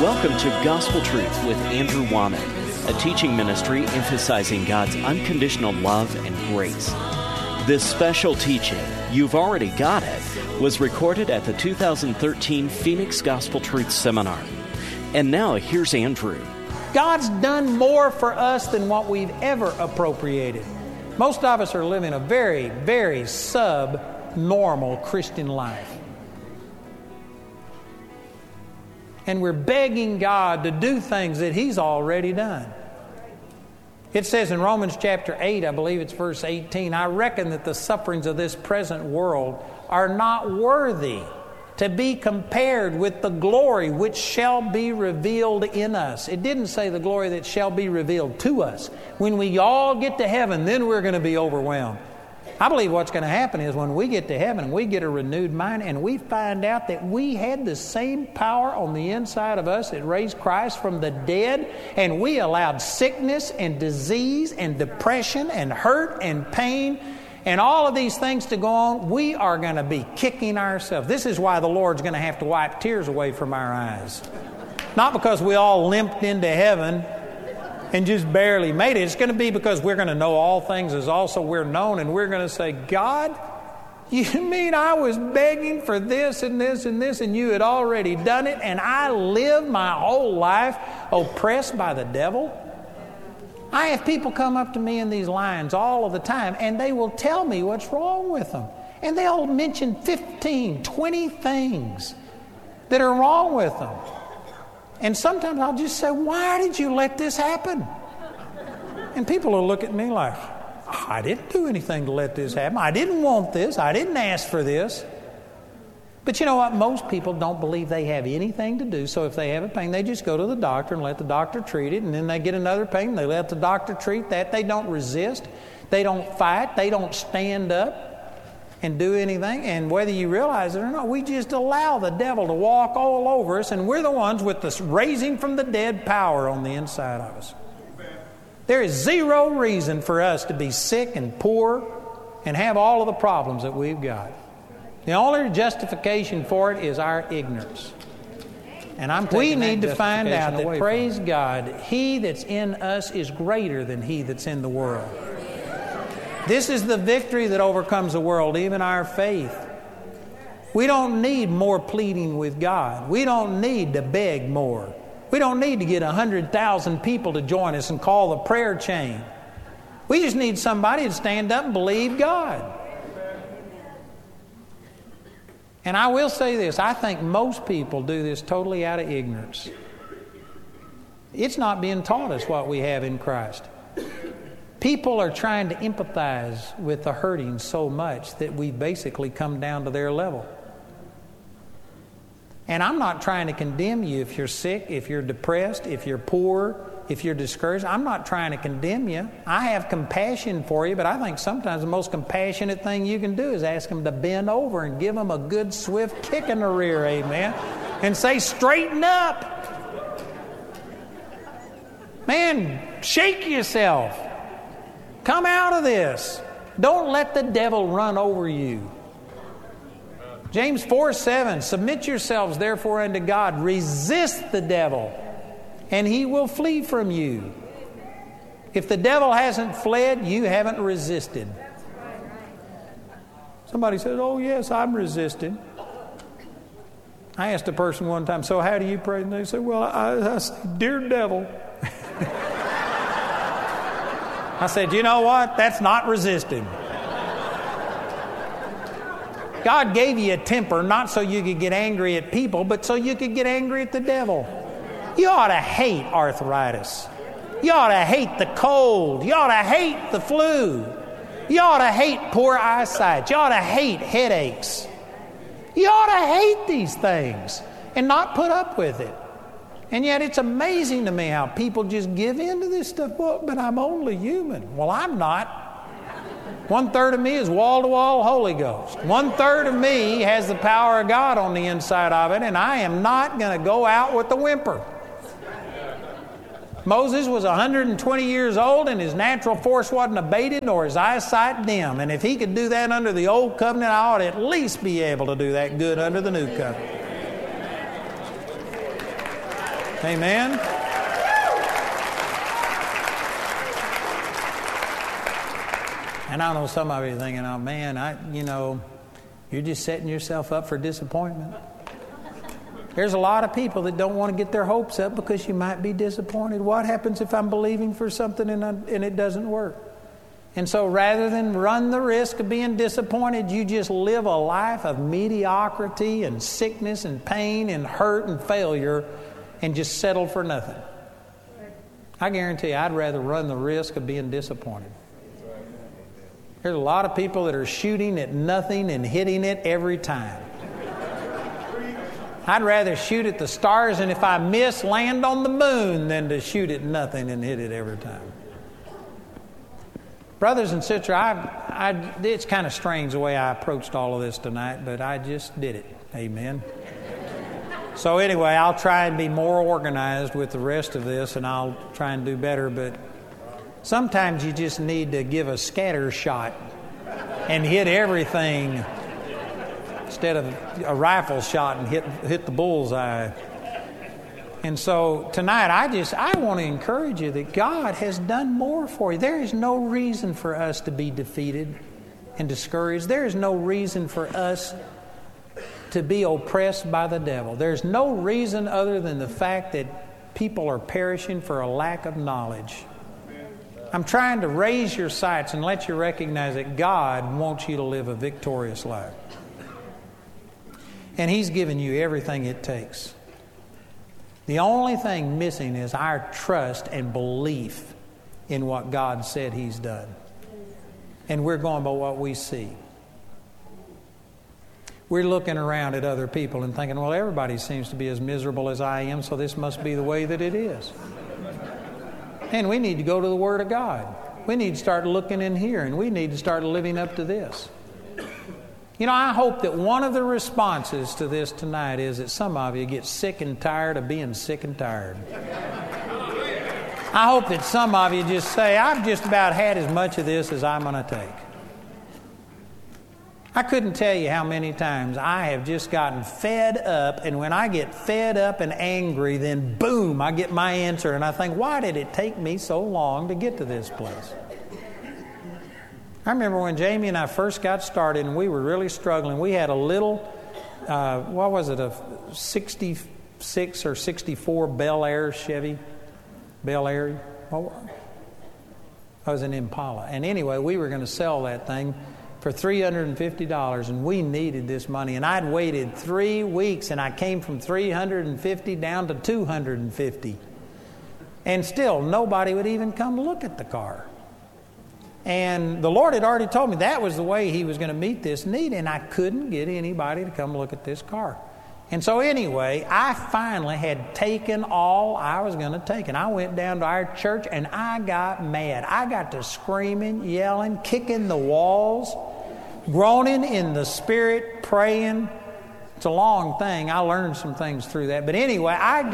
Welcome to Gospel Truth with Andrew Womack, a teaching ministry emphasizing God's unconditional love and grace. This special teaching, You've Already Got It, was recorded at the 2013 Phoenix Gospel Truth Seminar. And now here's Andrew. God's done more for us than what we've ever appropriated. Most of us are living a very, very sub-normal Christian life. And we're begging God to do things that He's already done. It says in Romans chapter 8, I believe it's verse 18, I reckon that the sufferings of this present world are not worthy to be compared with the glory which shall be revealed in us. It didn't say the glory that shall be revealed to us. When we all get to heaven, then we're going to be overwhelmed. I believe what's going to happen is when we get to heaven, we get a renewed mind and we find out that we had the same power on the inside of us that raised Christ from the dead, and we allowed sickness and disease and depression and hurt and pain and all of these things to go on. We are going to be kicking ourselves. This is why the Lord's going to have to wipe tears away from our eyes. Not because we all limped into heaven and just barely made it. It's going to be because we're going to know all things as also we're known, and we're going to say, God, you mean I was begging for this and this and this, and you had already done it, and I lived my whole life oppressed by the devil? I have people come up to me in these lines all of the time, and they will tell me what's wrong with them. And they'll mention 15, 20 things that are wrong with them. And sometimes I'll just say, why did you let this happen? And people will look at me like, I didn't do anything to let this happen. I didn't want this. I didn't ask for this. But you know what? Most people don't believe they have anything to do. So if they have a pain, they just go to the doctor and let the doctor treat it. And then they get another pain. They let the doctor treat that. They don't resist. They don't fight. They don't stand up and do anything. And whether you realize it or not, we just allow the devil to walk all over us, and we're the ones with this raising from the dead power on the inside of us. There is zero reason for us to be sick and poor and have all of the problems that we've got. The only justification for it is our ignorance. And we need to find out that, praise God, He that's in us is greater than he that's in the world. This is the victory that overcomes the world, even our faith. We don't need more pleading with God. We don't need to beg more. We don't need to get 100,000 people to join us and call the prayer chain. We just need somebody to stand up and believe God. And I will say this, I think most people do this totally out of ignorance. It's not being taught us what we have in Christ. People are trying to empathize with the hurting so much that we basically come down to their level. And I'm not trying to condemn you if you're sick, if you're depressed, if you're poor, if you're discouraged. I'm not trying to condemn you. I have compassion for you, but I think sometimes the most compassionate thing you can do is ask them to bend over and give them a good swift kick in the rear, amen, and say, straighten up. Man, shake yourself. Come out of this. Don't let the devil run over you. James 4:7, submit yourselves therefore unto God. Resist the devil, and he will flee from you. If the devil hasn't fled, you haven't resisted. Somebody said, oh yes, I'm resisting. I asked a person one time, so how do you pray? And they said, well, I said, dear devil. I said, you know what? That's not resisting. God gave you a temper not so you could get angry at people, but so you could get angry at the devil. You ought to hate arthritis. You ought to hate the cold. You ought to hate the flu. You ought to hate poor eyesight. You ought to hate headaches. You ought to hate these things and not put up with it. And yet it's amazing to me how people just give in to this stuff. Well, but I'm only human. Well, I'm not. 1/3 of me is wall-to-wall Holy Ghost. 1/3 of me has the power of God on the inside of it, and I am not going to go out with the whimper. Moses was 120 years old, and his natural force wasn't abated nor his eyesight dim. And if he could do that under the old covenant, I ought to at least be able to do that good under the new covenant. Amen? And I know some of you are thinking, oh man, you're just setting yourself up for disappointment. There's a lot of people that don't want to get their hopes up because you might be disappointed. What happens if I'm believing for something and it doesn't work? And so rather than run the risk of being disappointed, you just live a life of mediocrity and sickness and pain and hurt and failure and just settle for nothing. I guarantee you, I'd rather run the risk of being disappointed. There's a lot of people that are shooting at nothing and hitting it every time. I'd rather shoot at the stars and if I miss, land on the moon than to shoot at nothing and hit it every time. Brothers and sisters, it's kind of strange the way I approached all of this tonight, but I just did it. Amen. So anyway, I'll try and be more organized with the rest of this, and I'll try and do better, but sometimes you just need to give a scatter shot and hit everything instead of a rifle shot and hit the bullseye. And so tonight, I want to encourage you that God has done more for you. There is no reason for us to be defeated and discouraged. There is no reason for us to be oppressed by the devil. There's no reason other than the fact that people are perishing for a lack of knowledge. I'm trying to raise your sights and let you recognize that God wants you to live a victorious life. And He's given you everything it takes. The only thing missing is our trust and belief in what God said He's done. And we're going by what we see. We're looking around at other people and thinking, well, everybody seems to be as miserable as I am, so this must be the way that it is. And we need to go to the Word of God. We need to start looking in here, and we need to start living up to this. I hope that one of the responses to this tonight is that some of you get sick and tired of being sick and tired. I hope that some of you just say, I've just about had as much of this as I'm going to take. I couldn't tell you how many times I have just gotten fed up, and when I get fed up and angry, then boom, I get my answer, and I think, why did it take me so long to get to this place? I remember when Jamie and I first got started and we were really struggling. We had a little, a 66 or 64 Bel Air Chevy? Bel Air? That was an Impala. And anyway, we were going to sell that thing for $350, and we needed this money. And I'd waited 3 weeks, and I came from $350 down to $250. And still, nobody would even come look at the car. And the Lord had already told me that was the way He was going to meet this need, and I couldn't get anybody to come look at this car. And so anyway, I finally had taken all I was going to take, and I went down to our church, and I got mad. I got to screaming, yelling, kicking the walls, groaning in the Spirit, praying. It's a long thing. I learned some things through that. But anyway, I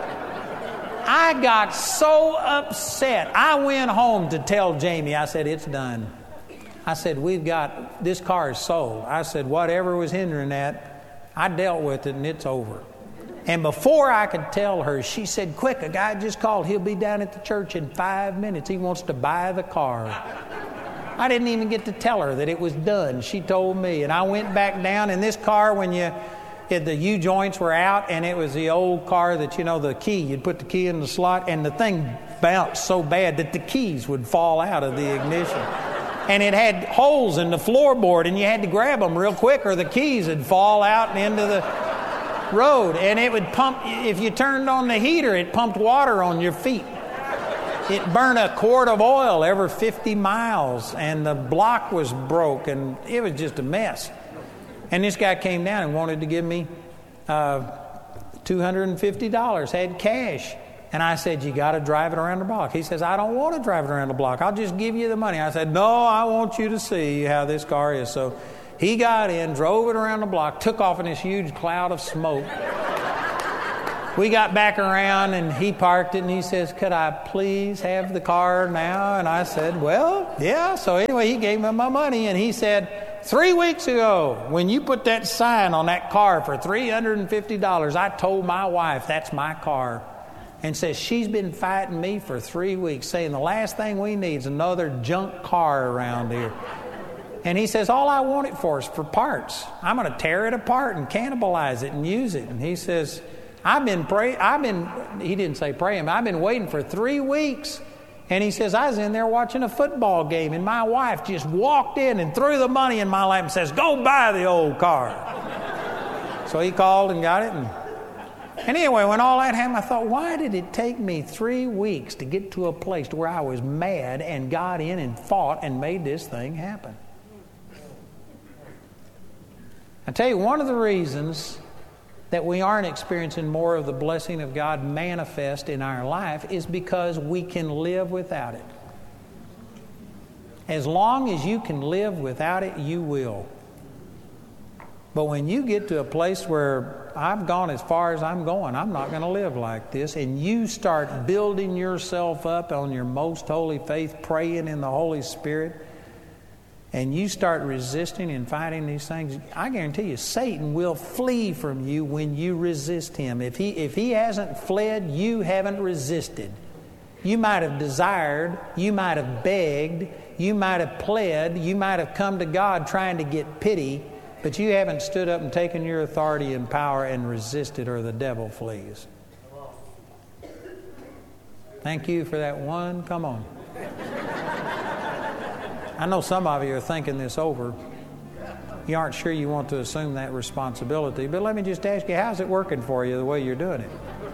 got so upset. I went home to tell Jamie, I said, it's done. I said, this car is sold. I said, whatever was hindering that, I dealt with it and it's over. And before I could tell her, she said, quick, a guy just called. He'll be down at the church in 5 minutes. He wants to buy the car. I didn't even get to tell her that it was done. She told me. And I went back down in this car the U-joints were out, and it was the old car that, the key, you'd put the key in the slot, and the thing bounced so bad that the keys would fall out of the ignition. And it had holes in the floorboard, and you had to grab them real quick or the keys would fall out and into the road. And it would pump, if you turned on the heater, it pumped water on your feet. It burned a quart of oil every 50 miles, and the block was broke, and it was just a mess. And this guy came down and wanted to give me $250, had cash. And I said, you got to drive it around the block. He says, I don't want to drive it around the block. I'll just give you the money. I said, no, I want you to see how this car is. So he got in, drove it around the block, took off in this huge cloud of smoke. We got back around, and he parked it, and he says, could I please have the car now? And I said, well, yeah. So anyway, he gave me my money, and he said, 3 weeks ago, when you put that sign on that car for $350, I told my wife, that's my car. and says, she's been fighting me for 3 weeks, saying the last thing we need is another junk car around here. And he says, all I want it for is for parts. I'm going to tear it apart and cannibalize it and use it. And he says, he didn't say praying, but I've been waiting for 3 weeks. And he says, I was in there watching a football game, and my wife just walked in and threw the money in my lap and says, go buy the old car. So he called and got it. And anyway, when all that happened, I thought, why did it take me 3 weeks to get to a place where I was mad and got in and fought and made this thing happen? I tell you, one of the reasons that we aren't experiencing more of the blessing of God manifest in our life is because we can live without it. As long as you can live without it, you will. But when you get to a place where I've gone as far as I'm going, I'm not going to live like this, and you start building yourself up on your most holy faith, praying in the Holy Spirit, and you start resisting and fighting these things, I guarantee you, Satan will flee from you when you resist him. If he hasn't fled, you haven't resisted. You might have desired, you might have begged, you might have pled, you might have come to God trying to get pity, but you haven't stood up and taken your authority and power and resisted, or the devil flees. Thank you for that one. Come on. I know some of you are thinking this over. You aren't sure you want to assume that responsibility, but let me just ask you, how's it working for you the way you're doing it?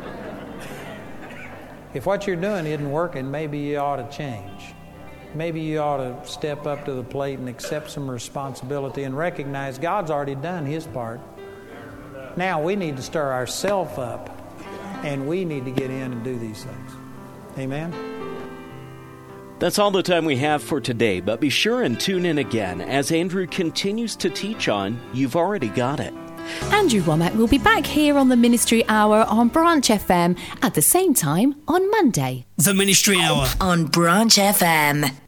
If what you're doing isn't working, maybe you ought to change. Maybe you ought to step up to the plate and accept some responsibility and recognize God's already done His part. Now we need to stir ourselves up, and we need to get in and do these things. Amen? That's all the time we have for today, but be sure and tune in again as Andrew continues to teach on You've Already Got It. Andrew Wommack will be back here on the Ministry Hour on Branch FM at the same time on Monday. The Ministry Hour on Branch FM.